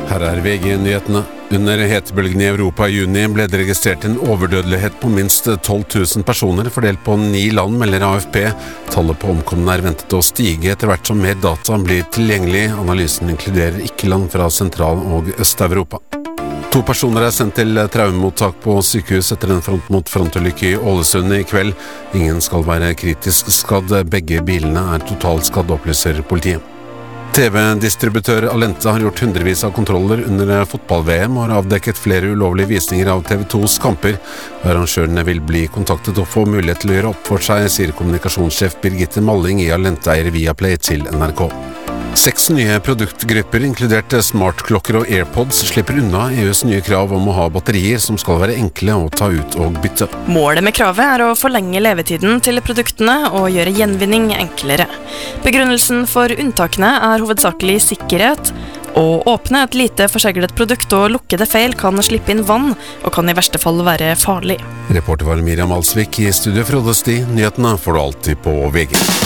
Her VG-nyhetene. Under hetebølgen I Europa I juni ble det registrert en overdødelighet på minst 12 000 personer, fordelt på 9 land, melder AFP. Tallet på omkomne ventet å stige etter hvert som mer data blir tilgjengelig. Analysen inkluderer ikke land fra Sentral- og Øst-Europa. 2 personer sendt til traumemottak på sykehus etter en front-mot-front-ulykke I Ålesund I kveld. Ingen skal være kritisk skadd. Begge bilene totalt skadd, opplyser politiet. TV-distributør Alenta har gjort hundrevis av kontroller under fotball-VM og har avdekket flere ulovlige visninger av TV2s kamper. Arrangørene vil bli kontaktet og få mulighet til å gjøre opp for seg, sier kommunikasjonssjef Birgitte Malling I Alenta-eier Viaplay til NRK. 6 nye produktgrupper, inkludert smartklokker og AirPods, slipper unna EUs nye krav om å ha batterier som skal være enkle å ta ut og bytte. Målet med kravet å forlenge levetiden til produktene og gjøre gjenvinning enklere. Begrunnelsen for unntakene hovedsakelig sikkerhet. Å åpne et lite forseglet produkt og lukke det feil kan slippe inn vann, og kan I verste fall være farlig. Reporter var Miriam Alsvik I studio Frode Sti. Nyhetene får du alltid på VG.